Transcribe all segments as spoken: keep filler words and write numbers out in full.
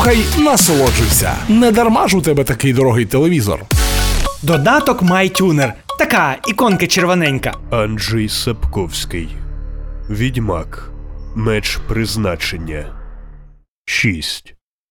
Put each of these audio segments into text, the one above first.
слухай, насолоджуйся. Не дарма ж у тебе такий дорогий телевізор. Додаток MyTuner. Така іконка червоненька. Анджей Сапковський. Відьмак. Меч призначення. шість.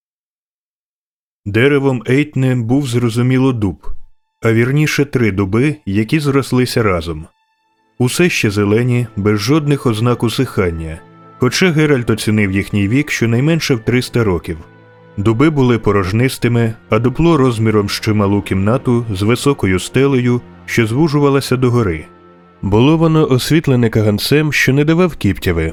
Деревом Ейтне був зрозуміло дуб, а вірніше три дуби, які зрослися разом. Усе ще зелені, без жодних ознак усихання, хоча Геральт оцінив їхній вік щонайменше в триста років. Дуби були порожнистими, а дупло розміром з чималу кімнату з високою стелею, що звужувалася догори. Було воно освітлене каганцем, що не давав кіптяви.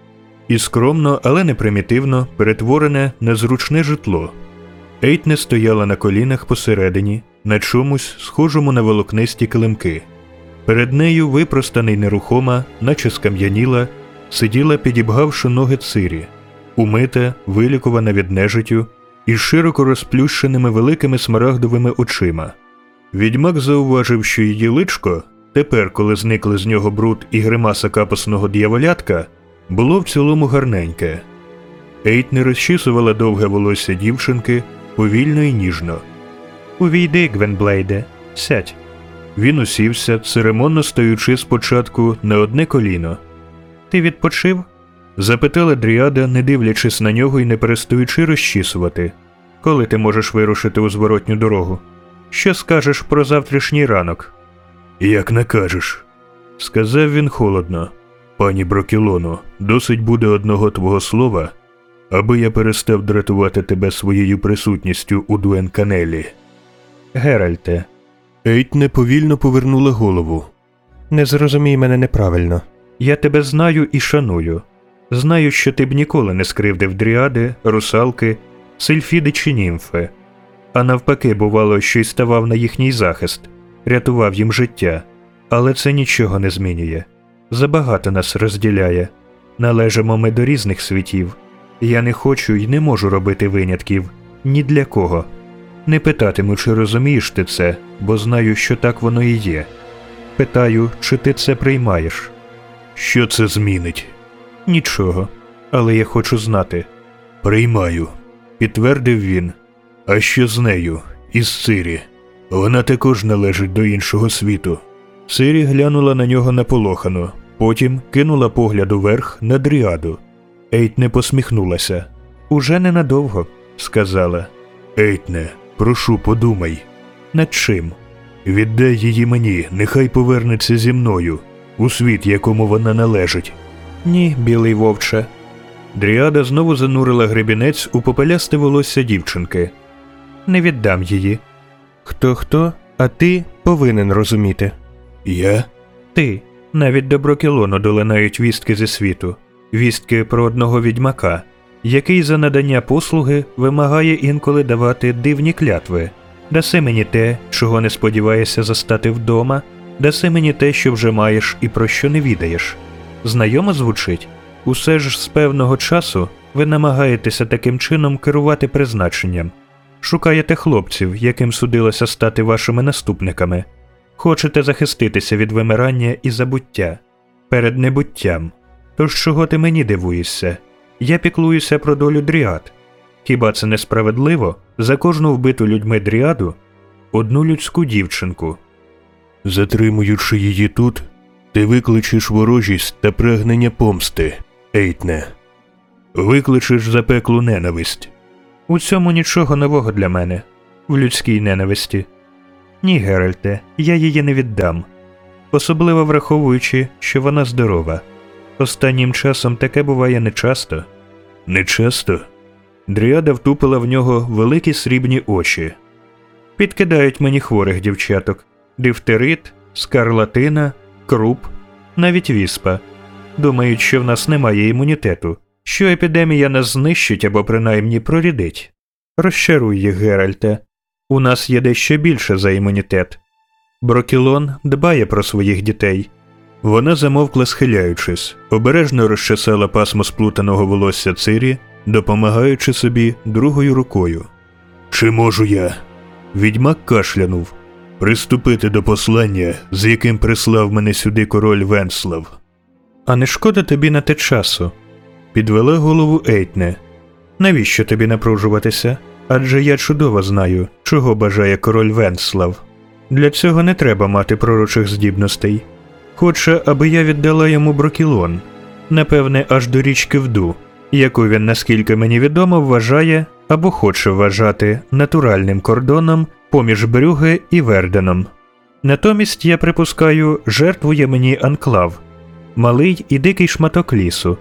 І скромно, але не примітивно, перетворене на зручне житло. Ейтне стояла на колінах посередині, на чомусь, схожому на волокнисті килимки. Перед нею, випростана й нерухома, наче скам'яніла, сиділа, підібгавши ноги Цирі, умита, вилікувана від нежиттю, із широко розплющеними великими смарагдовими очима. Відьмак зауважив, що її личко, тепер, коли зникли з нього бруд і гримаса капусного д'яволятка, було в цілому гарненьке. Ейтне розчісувала довге волосся дівчинки, повільно і ніжно. «Увійди, Гвенблейде, сядь». Він усівся, церемонно стоючи спочатку на одне коліно. «Ти відпочив?» – запитала Дріада, не дивлячись на нього і не перестаючи розчісувати. «Коли ти можеш вирушити у зворотню дорогу? Що скажеш про завтрашній ранок?» «Як накажеш», – сказав він холодно. «Пані Брокілоно, досить буде одного твого слова, аби я перестав дратувати тебе своєю присутністю у Дуенканелі». «Геральте». Ейтне повільно повернула голову. «Не зрозумій мене неправильно. Я тебе знаю і шаную. Знаю, що ти б ніколи не скривдив дріади, русалки, сильфіди чи німфи. А навпаки, бувало, що й ставав на їхній захист, рятував їм життя. Але це нічого не змінює. Забагато нас розділяє. Належимо ми до різних світів. Я не хочу й не можу робити винятків. Ні для кого. Не питатиму, чи розумієш ти це, бо знаю, що так воно і є. Питаю, чи ти це приймаєш?» «Що це змінить?» «Нічого. Але я хочу знати». «Приймаю», – підтвердив він. «А що з нею? Із Цирі? Вона також належить до іншого світу». Цирі глянула на нього наполохано, потім кинула погляд уверх на Дріаду. Ейтне посміхнулася. «Уже ненадовго», – сказала. «Ейтне, прошу, подумай». «Над чим?» «Віддай її мені, нехай повернеться зі мною, у світ, якому вона належить». «Ні, білий вовче». Дріада знову занурила гребінець у попелясте волосся дівчинки. «Не віддам її». «Хто-хто, а ти повинен розуміти». «Я?» «Ти. Навіть до Брокілону долинають вістки зі світу. Вістки про одного відьмака, який за надання послуги вимагає інколи давати дивні клятви. Даси мені те, чого не сподіваєшся застати вдома, даси мені те, що вже маєш і про що не відаєш». Знайомо звучить? Усе ж з певного часу ви намагаєтеся таким чином керувати призначенням. Шукаєте хлопців, яким судилося стати вашими наступниками. Хочете захиститися від вимирання і забуття. Перед небуттям. Тож чого ти мені дивуєшся? Я піклуюся про долю дріад. Хіба це несправедливо? За кожну вбиту людьми дріаду – одну людську дівчинку». «Затримуючи її тут, ти викличеш ворожість та прагнення помсти, Ейтне. Викличеш запеклу ненависть». «У цьому нічого нового для мене. В людській ненависті. Ні, Геральте, я її не віддам. Особливо враховуючи, що вона здорова. Останнім часом таке буває нечасто». «Нечасто?» Дріада втупила в нього великі срібні очі. «Підкидають мені хворих дівчаток. Дифтерит, скарлатина, круп, навіть віспа. Думають, що в нас немає імунітету, що епідемія нас знищить або принаймні прорідить. Розчаруй їх, Геральте. У нас є дещо більше за імунітет. Брокілон дбає про своїх дітей». Вона замовкла, схиляючись, обережно розчесала пасмо сплутаного волосся Цирі, допомагаючи собі другою рукою. «Чи можу я?» Відьмак кашлянув. «Приступити до послання, з яким прислав мене сюди король Венслав». «А не шкода тобі на те часу?» Підвела голову Ейтне. Навіщо тобі напружуватися? Адже я чудово знаю, чого бажає король Венслав. Для цього не треба мати пророчих здібностей. Хоче, аби я віддала йому Брокілон, напевне, аж до річки Вду, яку він, наскільки мені відомо, вважає або хоче вважати натуральним кордоном поміж Брюгге і Верденом. Натомість, я припускаю, жертвує мені анклав, малий і дикий шматок лісу.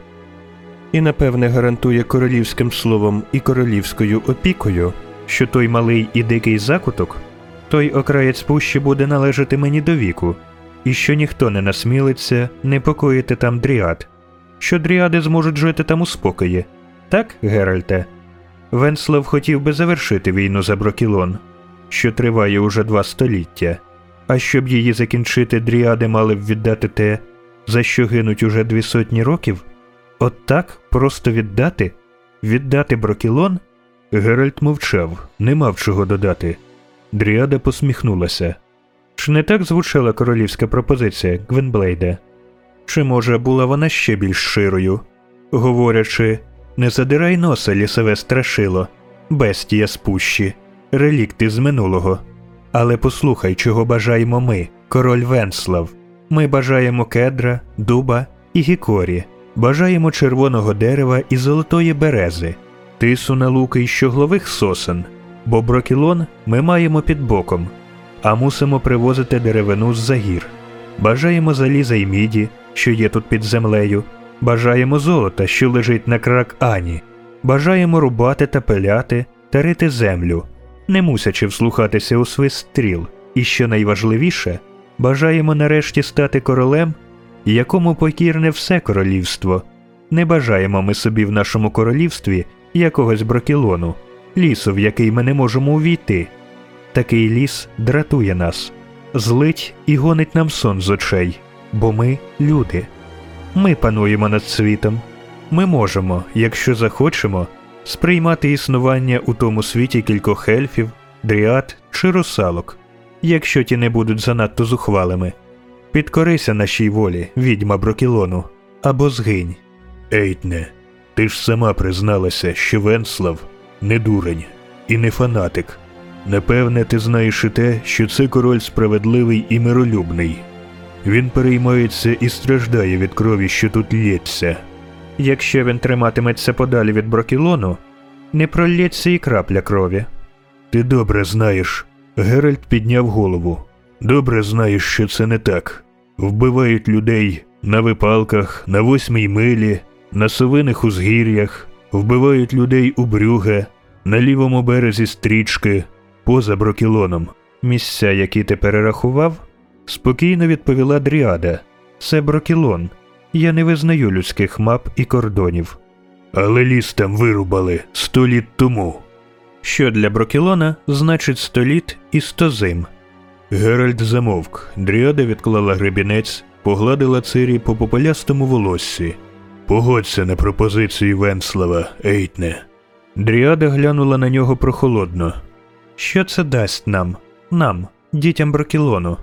І, напевне, гарантує королівським словом і королівською опікою, що той малий і дикий закуток, той окраєць пущі буде належати мені до віку, і що ніхто не насмілиться непокоїти там дріад, що дріади зможуть жити там у спокої. Так, Геральте? Венслав хотів би завершити війну за Брокілон, що триває уже два століття, а щоб її закінчити, дріади мали б віддати те, за що гинуть уже дві сотні років? От так просто віддати? Віддати Брокілон? Геральт мовчав, не мав чого додати. Дріада посміхнулася. Чи не так звучала королівська пропозиція, Гвенблейде? Чи, може, була вона ще більш широю? Говорячи, не задирай носа, лісове страшило, бестія з пущі, релікти з минулого. Але послухай, чого бажаємо ми, король Венслав. Ми бажаємо кедра, дуба і гікорі, бажаємо червоного дерева і золотої берези, тису на луки й щоглових сосен, бо Брокілон ми маємо під боком, а мусимо привозити деревину з-за гір. Бажаємо заліза й міді, що є тут під землею, бажаємо золота, що лежить на Крак-Ані, бажаємо рубати та пиляти та рити землю, не мусячи вслухатися у свист стріл, і, що найважливіше, бажаємо нарешті стати королем, якому покірне все королівство. Не бажаємо ми собі в нашому королівстві якогось Брокілону, лісу, в який ми не можемо увійти. Такий ліс дратує нас, злить і гонить нам сон з очей, бо ми – люди. Ми пануємо над світом. Ми можемо, якщо захочемо, сприймати існування у тому світі кількох ельфів, дріад чи русалок, якщо ті не будуть занадто зухвалими. Підкорися нашій волі, відьма Брокілону, або згинь. Ейтне, ти ж сама призналася, що Венслав не дурень і не фанатик. Напевне, ти знаєш і те, що це король справедливий і миролюбний. Він переймається і страждає від крові, що тут лється. Якщо він триматиметься подалі від Брокілону, не пролється і крапля крові. Ти добре знаєш. Геральт підняв голову. Добре знаєш, що це не так. Вбивають людей на випалках, на восьмій милі, на совиних узгір'ях, вбивають людей у Брюгге, на лівому березі стрічки, поза Брокілоном. Місця, які ти перерахував, спокійно відповіла Дріада. Це Брокілон. Я не визнаю людських мап і кордонів. Але ліс там вирубали сто літ тому. Що для Брокілона значить сто літ і сто зим? Геральт замовк. Дріада відклала гребінець, погладила Цирі по попелястому волоссі. Погодься на пропозицію Венслава, Ейтне. Дріада глянула на нього прохолодно. Що це дасть нам? Нам, дітям Брокілону?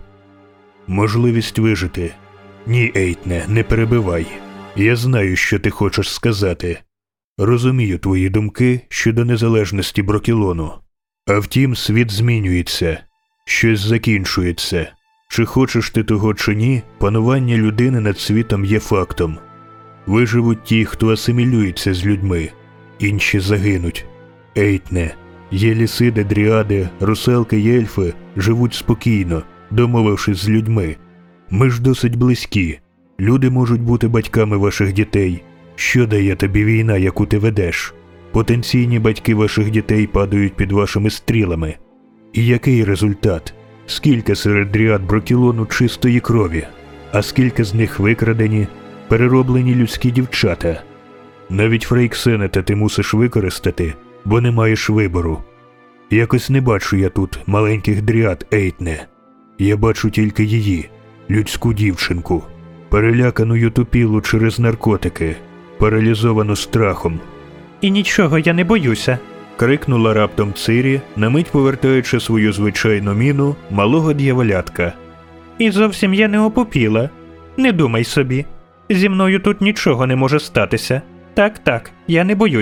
Можливість вижити. Ні, Ейтне, не перебивай. Я знаю, що ти хочеш сказати. Розумію твої думки щодо незалежності Брокілону. А втім, світ змінюється. Щось закінчується. Чи хочеш ти того чи ні, панування людини над світом є фактом. Виживуть ті, хто асимілюється з людьми. Інші загинуть. Ейтне, є ліси, де дріади, русалки й ельфи живуть спокійно, домовившись з людьми. Ми ж досить близькі. Люди можуть бути батьками ваших дітей. Що дає тобі війна, яку ти ведеш? Потенційні батьки ваших дітей падають під вашими стрілами. І який результат? Скільки серед дріад Брокілону чистої крові? А скільки з них викрадені, перероблені людські дівчата? Навіть Фрейксенета ти мусиш використати, бо не маєш вибору. Якось не бачу я тут маленьких дріад, Ейтне. Я бачу тільки її, людську дівчинку, перелякану й отупілу через наркотики, паралізовану страхом. «І нічого я не боюся», – крикнула раптом Цирі, на мить повертаючи свою звичайну міну малого д'яволятка. «І зовсім я не опупіла. Не думай собі. Зі мною тут нічого не може статися. Так-так, я не боюся.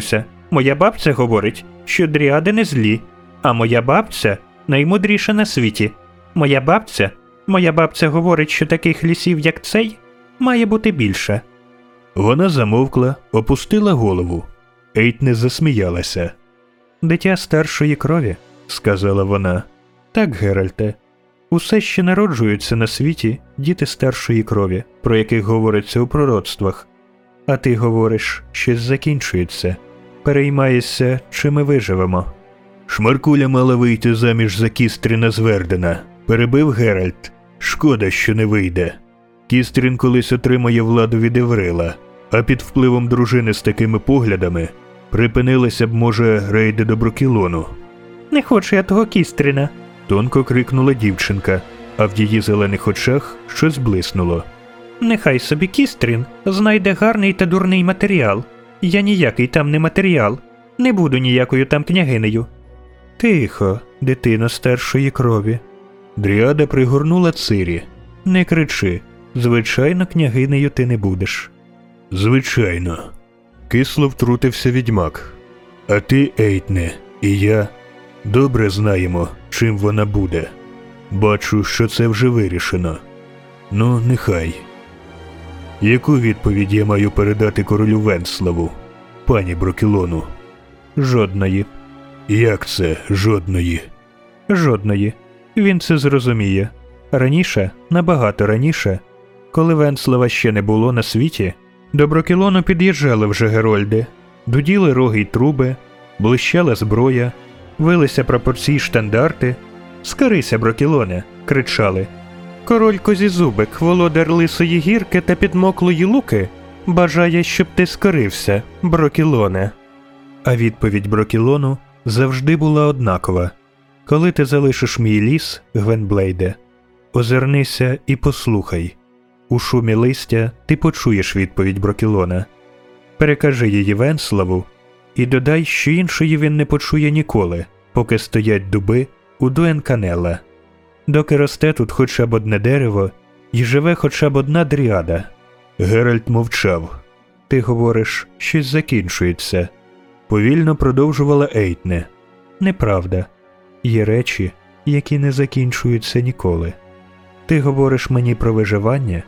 Моя бабця говорить, що дріади не злі, а моя бабця наймудріша на світі. Моя бабця, моя бабця говорить, що таких лісів, як цей, має бути більше». Вона замовкла, опустила голову. Ейтне засміялася. «Дитя старшої крові», – сказала вона. «Так, Геральте, усе ще народжуються на світі діти старшої крові, про яких говориться у пророцтвах. А ти говориш, щось закінчується. Переймаєшся, чи ми виживемо». «Шмаркуля мала вийти заміж за Кістріна Звердена», – перебив Геральт. «Шкода, що не вийде. Кістрін колись отримає владу від Еврила, а під впливом дружини з такими поглядами припинилися б, може, рейди до Брокілону». «Не хочу я того Кістріна», – тонко крикнула дівчинка, а в її зелених очах щось блиснуло. «Нехай собі Кістрін знайде гарний та дурний матеріал. Я ніякий там не матеріал. Не буду ніякою там княгинею». «Тихо, дитино старшої крові». Дріада пригорнула Цирі. «Не кричи. Звичайно, княгинею ти не будеш». «Звичайно». Кисло втрутився відьмак. «А ти, Ейтне, і я добре знаємо, чим вона буде. Бачу, що це вже вирішено. Ну, нехай. Яку відповідь я маю передати королю Венславу, пані Брокілону?» «Жодної». «Як це жодної?» «Жодної. Він це зрозуміє. Раніше, набагато раніше, коли Венслава ще не було на світі, до Брокілону під'їжджали вже герольди, дуділи роги й труби, блищала зброя, вилися прапорці й штандарти. «Скорися, Брокілоне!» – кричали. «Король Козізубик, володар Лисої гірки та підмоклої луки, бажає, щоб ти скорився, Брокілоне». А відповідь Брокілону завжди була однакова. «Коли ти залишиш мій ліс, Гвенблейде, озирнися і послухай. У шумі листя ти почуєш відповідь Брокілона. Перекажи її Венславу і додай, що іншої він не почує ніколи, поки стоять дуби у Дуенканелла. Доки росте тут хоча б одне дерево і живе хоча б одна дріада». Геральт мовчав. «Ти говориш, щось закінчується», – повільно продовжувала Ейтне. «Неправда. Є речі, які не закінчуються ніколи. Ти говориш мені про виживання?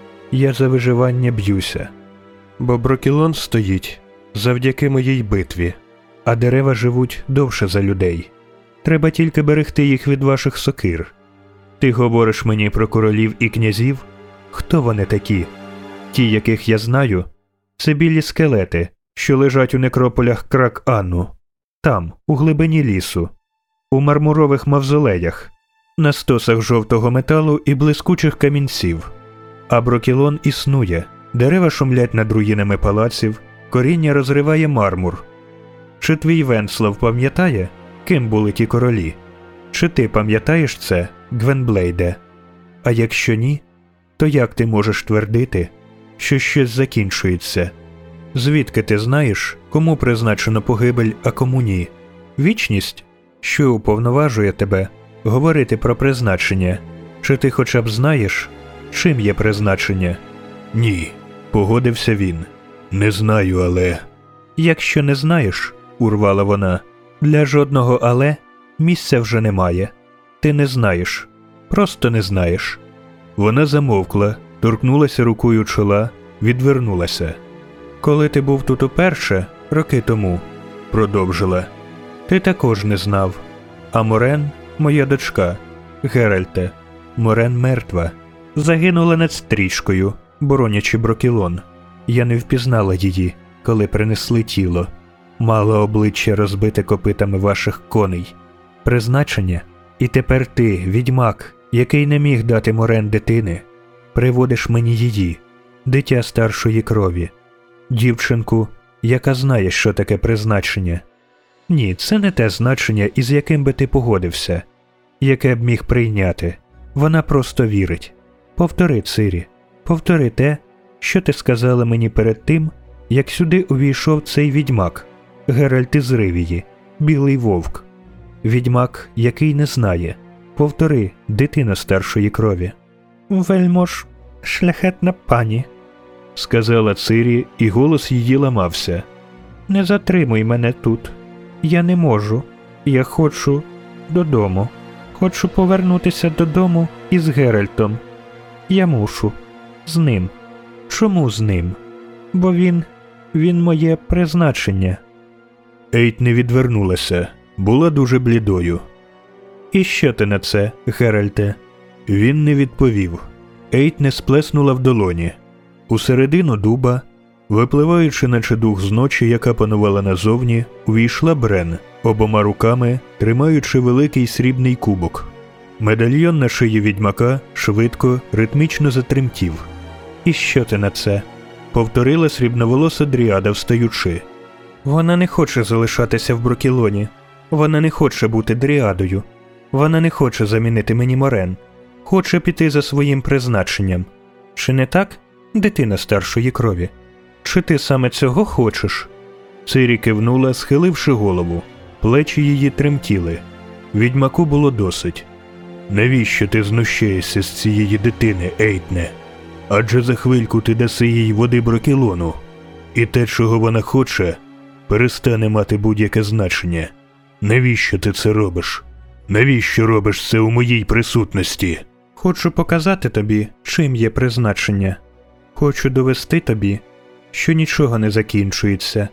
Я за виживання б'юся. Бо Брокілон стоїть завдяки моїй битві, а дерева живуть довше за людей. Треба тільки берегти їх від ваших сокир. Ти говориш мені про королів і князів? Хто вони такі? Ті, яких я знаю, це білі скелети, що лежать у некрополях Крак-Анну. Там, у глибині лісу. У мармурових мавзолеях, на стосах жовтого металу і блискучих камінців. А Брокілон існує, дерева шумлять над руїнами палаців, коріння розриває мармур. Чи твій Венслав пам'ятає, ким були ті королі? Чи ти пам'ятаєш це, Гвенблейде? А якщо ні, то як ти можеш твердити, що щось закінчується? Звідки ти знаєш, кому призначено погибель, а кому ні? Вічність? Що уповноважує тебе говорити про призначення? Чи ти хоча б знаєш, чим є призначення?» «Ні», – погодився він. «Не знаю, але…» «Якщо не знаєш», – урвала вона, – «для жодного «але» місця вже немає. Ти не знаєш. Просто не знаєш». Вона замовкла, торкнулася рукою чола, відвернулася. «Коли ти був тут уперше, роки тому», – продовжила, – «ти також не знав. А Морен, моя дочка, Геральте, Морен мертва. Загинула над стрічкою, боронячи Брокілон. Я не впізнала її, коли принесли тіло. Мала обличчя розбите копитами ваших коней. Призначення. І тепер ти, відьмак, який не міг дати Морен дитини, приводиш мені її, дитя старшої крові. Дівчинку, яка знає, що таке призначення. Ні, це не те значення, із яким би ти погодився, яке б міг прийняти. Вона просто вірить. Повтори, Цирі, повтори те, що ти сказала мені перед тим, як сюди увійшов цей відьмак, Геральт із Ривії, білий вовк. Відьмак, який не знає. Повтори, дитина старшої крові». «Вельмож, шляхетна пані», – сказала Цирі, і голос її ламався. Не затримуй мене тут. Я не можу. Я хочу додому. Хочу повернутися додому із Геральтом. Я мушу. З ним. Чому з ним? Бо він... він моє призначення. Ейт не відвернулася, була дуже блідою. І що ти на це, Геральте? Він не відповів. Ейт не сплеснула в долоні. Усередину дуба, випливаючи наче дух з ночі, яка панувала назовні, увійшла Брен, обома руками тримаючи великий срібний кубок. Медальйон на шиї відьмака швидко, ритмічно затремтів. І що ти на це? Повторила срібноволоса дріада, встаючи. Вона не хоче залишатися в Брокілоні. Вона не хоче бути дріадою. Вона не хоче замінити мені Морен. Хоче піти за своїм призначенням. Чи не так, дитина старшої крові? Чи ти саме цього хочеш? Цирі кивнула, схиливши голову. Плечі її тремтіли. Відьмаку було досить. Навіщо ти знущаєшся з цієї дитини, Ейтне? Адже за хвильку ти даси їй води Брокілону. І те, чого вона хоче, перестане мати будь-яке значення. Навіщо ти це робиш? Навіщо робиш це у моїй присутності? Хочу показати тобі, чим є призначення. Хочу довести тобі, що нічого не закінчується,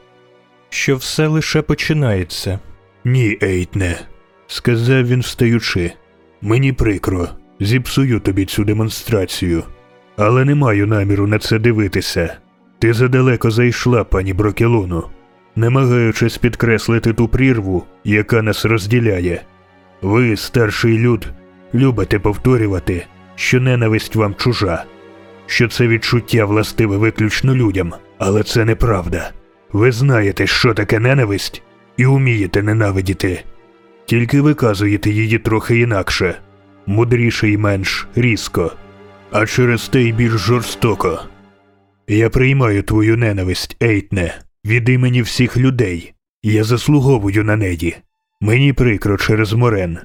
що все лише починається. Ні, Ейтне, сказав він, встаючи. Мені прикро, зіпсую тобі цю демонстрацію. Але не маю наміру на це дивитися. Ти задалеко зайшла, пані Брокілону, намагаючись підкреслити ту прірву, яка нас розділяє. Ви, старший люд, любите повторювати, що ненависть вам чужа, що це відчуття властиве виключно людям, але це неправда. Ви знаєте, що таке ненависть, і умієте ненавидіти. Тільки виказуєте її трохи інакше, мудріше і менш різко, а через те й більш жорстоко. Я приймаю твою ненависть, Ейтне, від імені всіх людей. Я заслуговую на неї. Мені прикро через Морен.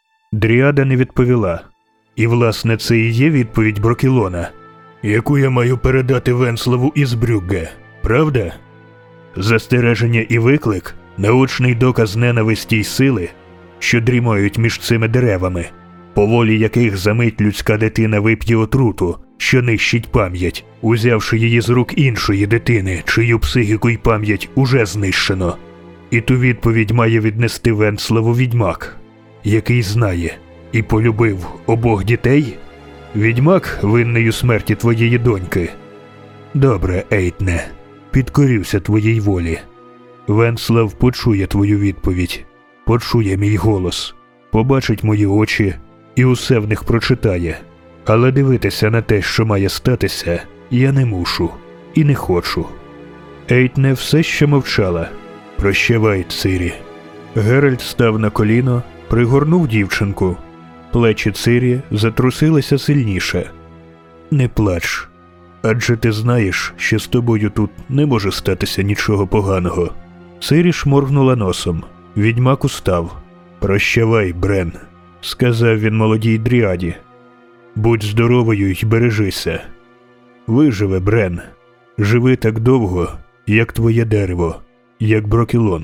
Дріада не відповіла. І, власне, це і є відповідь Брокілона, яку я маю передати Венславу із Брюгге, правда? Застереження і виклик – наочний доказ ненависті й сили, що дрімають між цими деревами, по волі яких за мить людська дитина вип'є отруту, що нищить пам'ять, узявши її з рук іншої дитини, чию психіку й пам'ять уже знищено. І ту відповідь має віднести Венславу відьмак, який знає і полюбив обох дітей? Відьмак, винний у смерті твоєї доньки? Добре, Ейтне, підкорюся твоїй волі. Венслав почує твою відповідь, почує мій голос, побачить мої очі і усе в них прочитає. Але дивитися на те, що має статися, я не мушу і не хочу. Ейтне все ще мовчала. Прощавай, Цирі. Геральт став на коліно, пригорнув дівчинку. Плечі Цирі затрусилися сильніше. Не плач, адже ти знаєш, що з тобою тут не може статися нічого поганого. Цирі шморгнула носом. Відьмак устав. Прощавай, Брен, сказав він молодій дріаді. Будь здоровою й бережися. Виживе, Брен. Живи так довго, як твоє дерево, як Брокілон.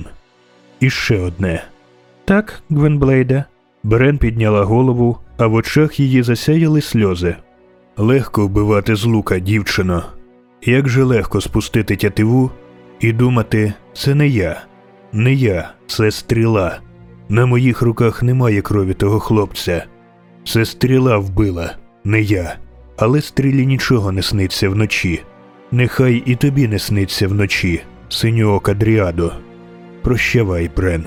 І ще одне. Так, Гвенблейде. Брен підняла голову, а в очах її засяяли сльози. Легко вбивати з лука, дівчино. Як же легко спустити тятиву і думати, це не я. Не я, це стріла. На моїх руках немає крові того хлопця. Це стріла вбила, не я. Але стрілі нічого не сниться вночі. Нехай і тобі не сниться вночі, синьоока дріадо. Прощавай, Брен.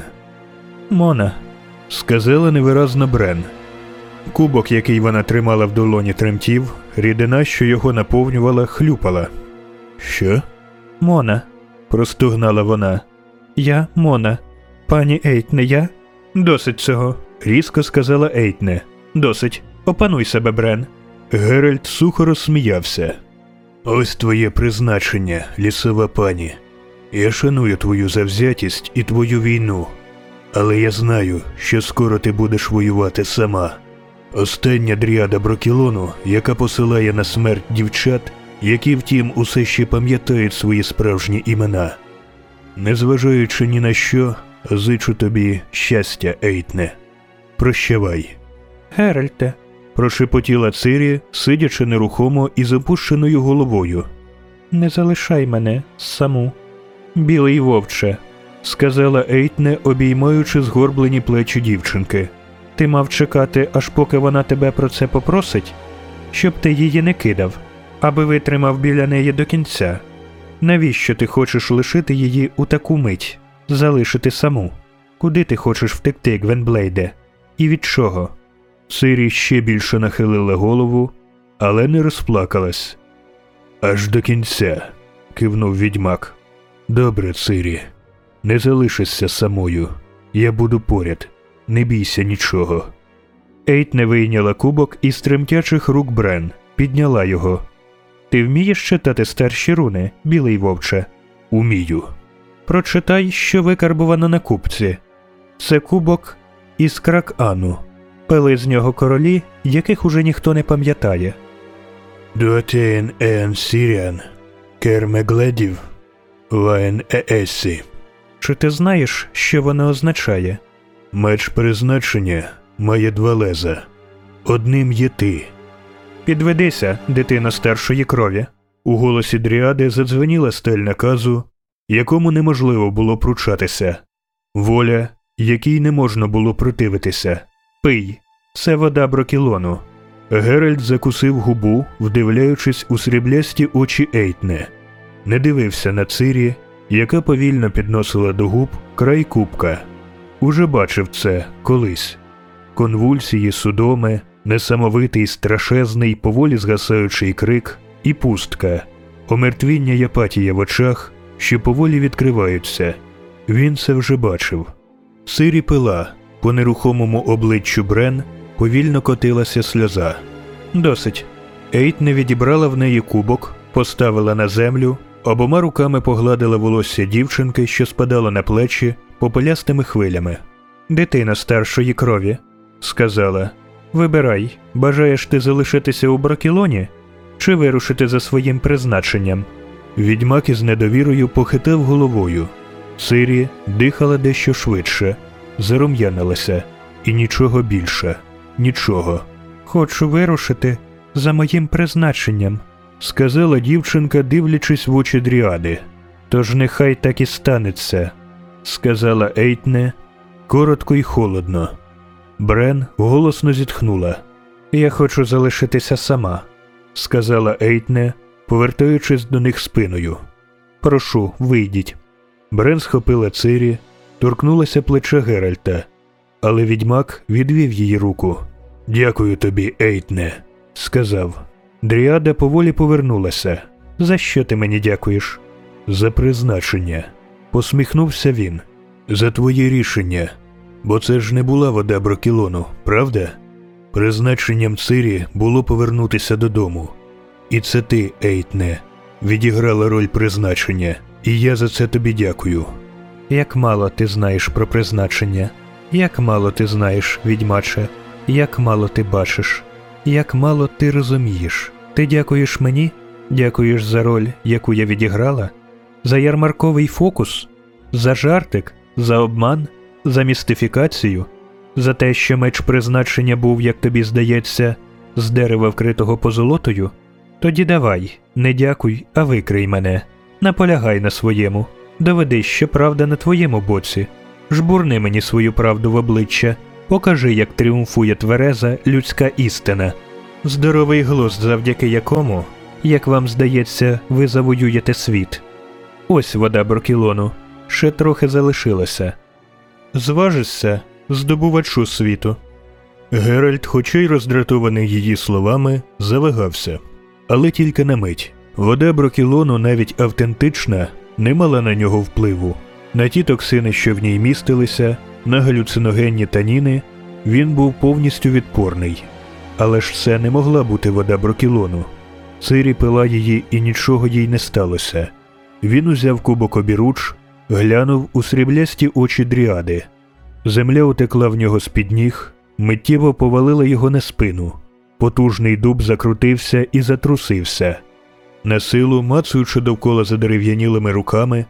Мона, сказала невиразно Брен. Кубок, який вона тримала в долоні, тремтів, рідина, що його наповнювала, хлюпала. Що? Мона, простогнала вона. Я Мона. Пані Ейтне, я? Досить цього, різко сказала Ейтне. Досить. Опануй себе, Брен. Геральт сухо розсміявся. Ось твоє призначення, лісова пані. Я шаную твою завзятість і твою війну. Але я знаю, що скоро ти будеш воювати сама. Остання дріада Брокілону, яка посилає на смерть дівчат, які, втім, усе ще пам'ятають свої справжні імена. Незважаючи ні на що, зичу тобі щастя, Ейтне. Прощавай. Геральте, Прошепотіла Цирі, сидячи нерухомо і з опущеною головою. не залишай мене саму. Білий вовче, Сказала Ейтне, обіймаючи згорблені плечі дівчинки. ти мав чекати, аж поки вона тебе про це попросить, щоб ти її не кидав, аби витримав біля неї до кінця. Навіщо ти хочеш лишити її у таку мить, залишити саму? Куди ти хочеш втекти, Гвенблейде? І від чого? Цирі ще більше нахилила голову, але не розплакалась. Аж до кінця, кивнув відьмак. Добре, Цирі, не залишишся самою. Я буду поряд. Не бійся нічого. Ейтне вийняла кубок із тремтячих рук Брен, підняла його. Ти вмієш читати старші руни, білий вовче? Умію. Прочитай, що викарбувано на кубці. Це кубок із Крак-Ану. Пили з нього королі, яких уже ніхто не пам'ятає. Дуатеен еан Сіріан, Кермегледів, Ваен Еесі. Чи ти знаєш, що воно означає? Меч призначення має два леза. Одним є ти. Підведися, дитино старшої крові. У голосі Дріади задзвеніла сталь наказу, якому неможливо було пручатися. Воля, якій не можна було противитися. Пий. Це вода Брокілону. Геральт закусив губу, вдивляючись у сріблясті очі Ейтне. Не дивився на Цирі, яка повільно підносила до губ край кубка. Уже бачив це колись. Конвульсії, судоми, несамовитий, страшезний, поволі згасаючий крик і пустка. Омертвіння й апатія в очах, що поволі відкриваються. Він це вже бачив. Цирі пила. По нерухомому обличчю Брен повільно котилася сльоза. Досить. Ейтне відібрала в неї кубок, поставила на землю, обома руками погладила волосся дівчинки, що спадало на плечі попелястими хвилями. Дитина старшої крові, сказала. Вибирай, бажаєш ти залишитися у Брокілоні, чи вирушити за своїм призначенням? Відьмак із недовірою похитав головою. Цирі дихала дещо швидше, зарум'янилася, і нічого більше, нічого. Хочу вирушити за моїм призначенням, сказала дівчинка, дивлячись в очі Дріади. Тож нехай так і станеться, сказала Ейтне, коротко й холодно. Брен голосно зітхнула. Я хочу залишитися сама, сказала Ейтне, повертаючись до них спиною. Прошу, вийдіть. Брен схопила Цирі, торкнулася плеча Геральта, але відьмак відвів її руку. «Дякую тобі, Ейтне», – сказав. Дріада поволі повернулася. «За що ти мені дякуєш?» «За призначення», – посміхнувся він. «За твоє рішення. Бо це ж не була вода Брокілону, правда? Призначенням Цирі було повернутися додому. І це ти, Ейтне, відіграла роль призначення, і я за це тобі дякую». «Як мало ти знаєш про призначення, як мало ти знаєш, відьмаче, як мало ти бачиш, як мало ти розумієш. Ти дякуєш мені? Дякуєш за роль, яку я відіграла? За ярмарковий фокус? За жартик? За обман? За містифікацію? За те, що меч призначення був, як тобі здається, з дерева, вкритого позолотою? Тоді давай, не дякуй, а викрий мене. Наполягай на своєму. Доведи, що правда на твоєму боці. Жбурни мені свою правду в обличчя. Покажи, як тріумфує твереза людська істина. Здоровий глузд, завдяки якому, як вам здається, ви завоюєте світ. Ось вода Брокілону. Ще трохи залишилося. Зважишся, здобувачу світу». Геральт, хоча й роздратований її словами, завагався. Але тільки на мить. Вода Брокілону, навіть автентична, не мала на нього впливу. На ті токсини, що в ній містилися, на галюциногенні таніни, він був повністю відпорний. Але ж це не могла бути вода Брокілону. Цирі пила її, і нічого їй не сталося. Він узяв кубок обіруч, глянув у сріблясті очі Дріади. Земля утекла в нього з-під ніг, миттєво повалила його на спину. Потужний дуб закрутився і затрусився. На силу, мацуючи довкола задерев'янілими руками,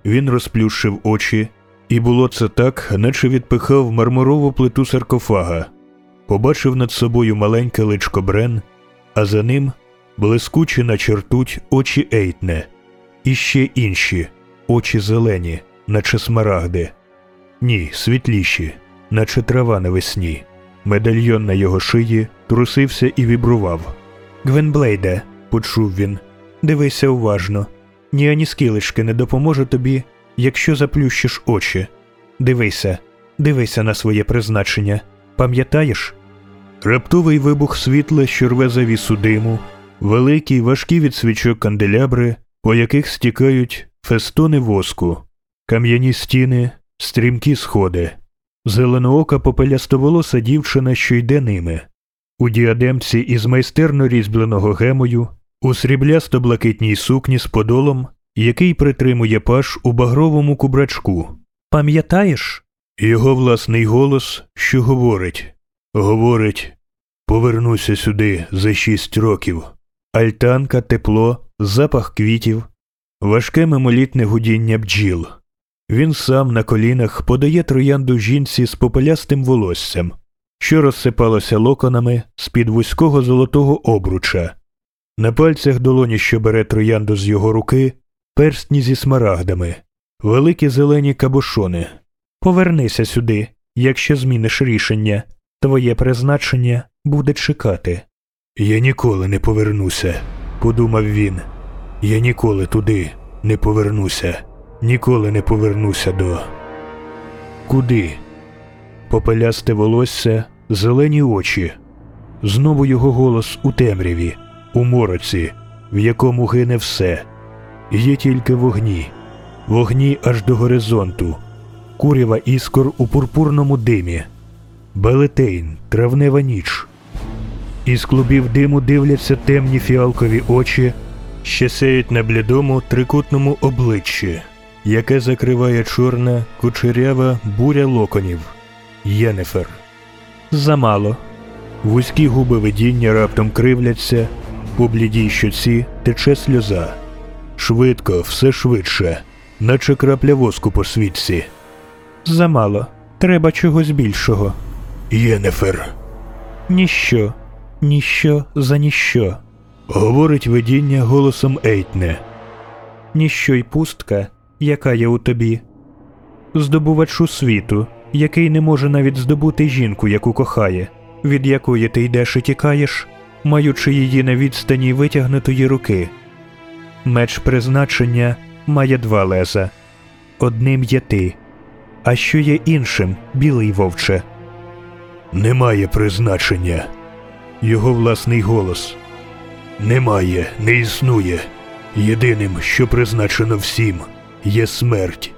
Він розплющив очі, і було це так, наче відпихав мармурову плиту саркофага. Побачив над собою маленьке личко Брен, а за ним блискучі наче ртуть очі Ейтне. І ще інші, очі зелені, наче смарагди. Ні, світліші, наче трава навесні. Медальйон на його шиї трусився і вібрував. «Гвенблейде», – почув він, – «дивися уважно. Ні ані скілечки не допоможе тобі, якщо заплющиш очі. Дивися, дивися на своє призначення. Пам'ятаєш?» Раптовий вибух світла, що рве завісу диму, великі, важкі від свічок канделябри, по яких стікають фестони воску, кам'яні стіни, стрімкі сходи. Зеленоока попелястоволоса дівчина, що йде ними. У діадемці із майстерно різьбленого гемою, у сріблясто-блакитній сукні з подолом, який притримує паж у багровому кубрачку. «Пам'ятаєш?» Його власний голос, що говорить. Говорить: «Повернуся сюди за шість років». Альтанка, тепло, запах квітів, важке мимолітне гудіння бджіл. Він сам на колінах подає троянду жінці з попелястим волоссям, що розсипалося локонами з-під вузького золотого обруча. На пальцях долоні, що бере троянду з його руки, перстні зі смарагдами, великі зелені кабошони. «Повернися сюди, якщо зміниш рішення. Твоє призначення буде чекати». «Я ніколи не повернуся», – подумав він. «Я ніколи туди не повернуся. Ніколи не повернуся до...» Куди? Попелясте волосся, зелені очі. Знову його голос у темряві, у мороці, в якому гине все. Є тільки вогні. Вогні аж до горизонту. Курява іскор у пурпурному димі. Балетейн, травнева ніч. Із клубів диму дивляться темні фіалкові очі, що сяють на блідому трикутному обличчі, яке закриває чорна, кучерява буря локонів. Єнефер. Замало. Вузькі губи видіння раптом кривляться, по блідій щоці тече сльоза. Швидко, все швидше, наче крапля воску по свічці. Замало. Треба чогось більшого. Єнефер. Ніщо. Ніщо за ніщо. Говорить видіння голосом Ейтне. Ніщо й пустка, яка є у тобі. Здобувачу світу, який не може навіть здобути жінку, яку кохає, від якої ти йдеш і тікаєш, маючи її на відстані витягнутої руки. Меч призначення має два леза. Одним є ти. А що є іншим, білий вовче? Немає призначення. Його власний голос. Немає, не існує. Єдиним, що призначено всім, є смерть.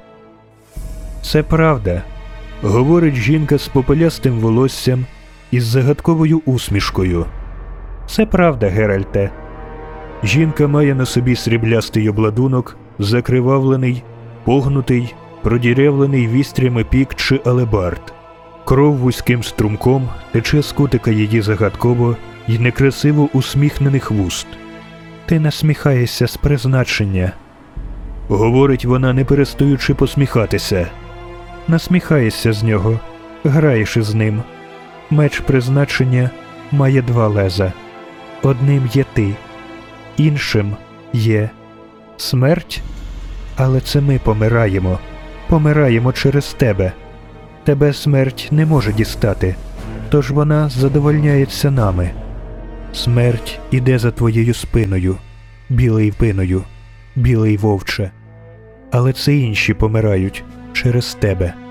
Це правда, говорить жінка з попелястим волоссям із загадковою усмішкою. Це правда, Геральте. Жінка має на собі сріблястий обладунок, закривавлений, погнутий, продірявлений вістрями пік чи алебард. Кров вузьким струмком тече з кутика її загадково й некрасиво усміхнених вуст. «Ти насміхаєшся з призначення», – говорить вона, не перестаючи посміхатися. «Насміхаєшся з нього, граєш із ним. Меч призначення має два леза. Одним є ти, іншим є смерть. Але це ми помираємо, помираємо через тебе. Тебе смерть не може дістати, тож вона задовольняється нами. Смерть іде за твоєю спиною, білий пиною, білий вовче. Але це інші помирають через тебе».